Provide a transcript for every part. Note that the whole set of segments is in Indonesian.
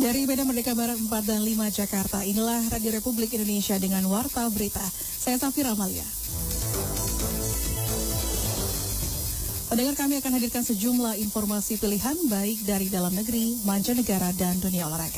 Dari Medan Merdeka Barat 4 dan 5 Jakarta, inilah Radio Republik Indonesia dengan Warta Berita. Saya Safira Amalia. Pendengar, kami akan hadirkan sejumlah informasi pilihan baik dari dalam negeri, mancanegara, dan dunia olahraga.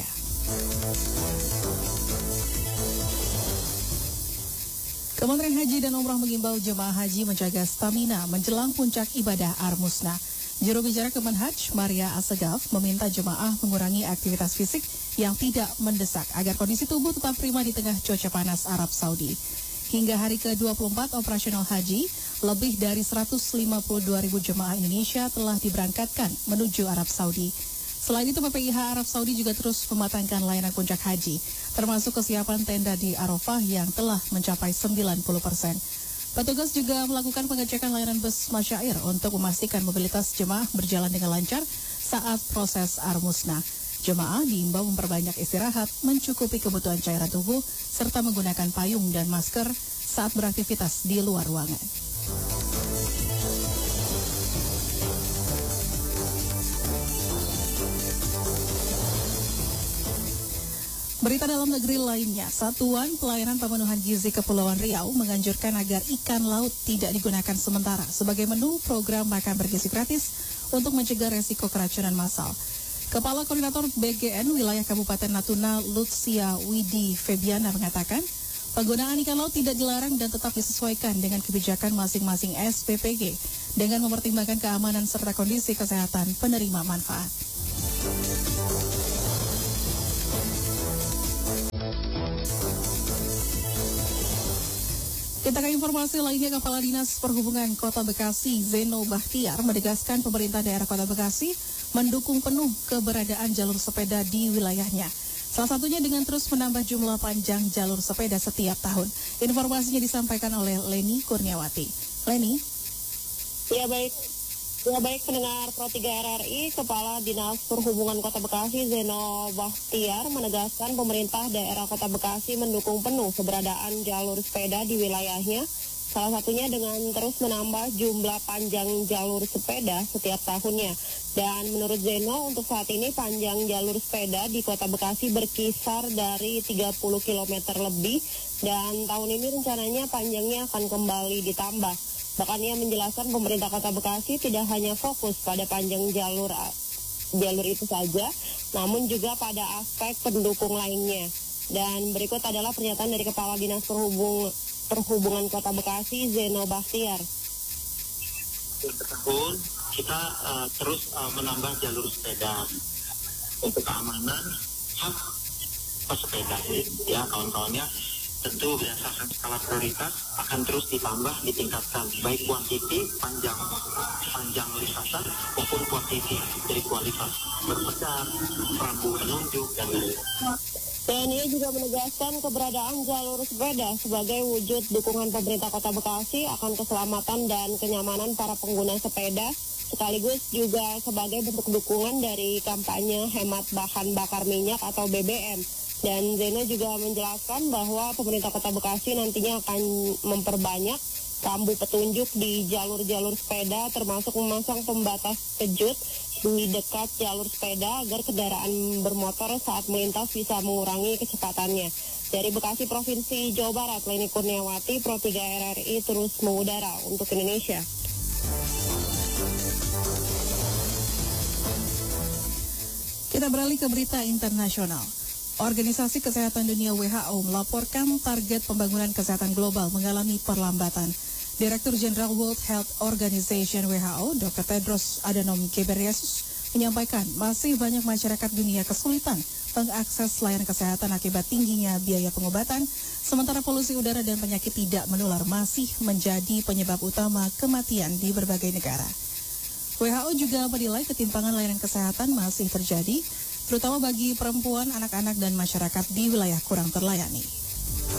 Kementerian Haji dan Umrah mengimbau jemaah haji menjaga stamina menjelang puncak ibadah Ar-Musna. Juru bicara Kemenhaj, Maria Assegaf, meminta jemaah mengurangi aktivitas fisik yang tidak mendesak agar kondisi tubuh tetap prima di tengah cuaca panas Arab Saudi. Hingga hari ke-24 operasional haji, lebih dari 152.000 jemaah Indonesia telah diberangkatkan menuju Arab Saudi. Selain itu, PPIH Arab Saudi juga terus mematangkan layanan puncak haji, termasuk kesiapan tenda di Arafah yang telah mencapai 90%. Petugas juga melakukan pengecekan layanan bus masyair untuk memastikan mobilitas jemaah berjalan dengan lancar saat proses Ar-Musna. Jemaah diimbau memperbanyak istirahat, mencukupi kebutuhan cairan tubuh, serta menggunakan payung dan masker saat beraktivitas di luar ruangan. Berita dalam negeri lainnya, Satuan Pelayanan Pemenuhan Gizi Kepulauan Riau menganjurkan agar ikan laut tidak digunakan sementara sebagai menu program makan bergizi gratis untuk mencegah resiko keracunan massal. Kepala Koordinator BGN Wilayah Kabupaten Natuna, Lutsia Widi Febiana, mengatakan penggunaan ikan laut tidak dilarang dan tetap disesuaikan dengan kebijakan masing-masing SPPG dengan mempertimbangkan keamanan serta kondisi kesehatan penerima manfaat. Kita ke informasi lainnya, Kepala Dinas Perhubungan Kota Bekasi, Zeno Bahtiar, menegaskan pemerintah daerah Kota Bekasi mendukung penuh keberadaan jalur sepeda di wilayahnya. Salah satunya dengan terus menambah jumlah panjang jalur sepeda setiap tahun. Informasinya disampaikan oleh Leni Kurniawati. Leni? Ya baik pendengar Pro 3 RRI, Kepala Dinas Perhubungan Kota Bekasi Zeno Bahtiar menegaskan pemerintah daerah Kota Bekasi mendukung penuh keberadaan jalur sepeda di wilayahnya, salah satunya dengan terus menambah jumlah panjang jalur sepeda setiap tahunnya. Dan menurut Zeno, untuk saat ini panjang jalur sepeda di Kota Bekasi berkisar dari 30 km lebih, dan tahun ini rencananya panjangnya akan kembali ditambah. Bahkan ia menjelaskan pemerintah Kota Bekasi tidak hanya fokus pada panjang jalur itu saja, namun juga pada aspek pendukung lainnya. Dan berikut adalah pernyataan dari Kepala Dinas Perhubungan Kota Bekasi, Zeno Bahtiar. Tahun kita terus menambah jalur sepeda untuk keamanan hak pesepeda, ya kawan-kawannya. Tentu berdasarkan skala prioritas akan terus ditambah, ditingkatkan baik kuantiti panjang lintasan maupun kuantiti dari kualitas berpedal, rambu penunjuk dan lain-lain. Dan ia juga menegaskan keberadaan jalur sepeda sebagai wujud dukungan pemerintah Kota Bekasi akan keselamatan dan kenyamanan para pengguna sepeda, sekaligus juga sebagai bentuk dukungan dari kampanye hemat bahan bakar minyak atau BBM. Dan Zeno juga menjelaskan bahwa pemerintah Kota Bekasi nantinya akan memperbanyak rambu petunjuk di jalur-jalur sepeda, termasuk memasang pembatas kejut di dekat jalur sepeda agar kendaraan bermotor saat melintas bisa mengurangi kecepatannya. Dari Bekasi, Provinsi Jawa Barat, Leni Kurniawati, Pro 3 RRI terus mengudara untuk Indonesia. Kita beralih ke berita internasional. Organisasi Kesehatan Dunia WHO melaporkan target pembangunan kesehatan global mengalami perlambatan. Direktur Jenderal World Health Organization WHO, Dr. Tedros Adhanom Ghebreyesus, menyampaikan masih banyak masyarakat dunia kesulitan mengakses layanan kesehatan akibat tingginya biaya pengobatan, sementara polusi udara dan penyakit tidak menular masih menjadi penyebab utama kematian di berbagai negara. WHO juga menilai ketimpangan layanan kesehatan masih terjadi, terutama bagi perempuan, anak-anak, dan masyarakat di wilayah kurang terlayani.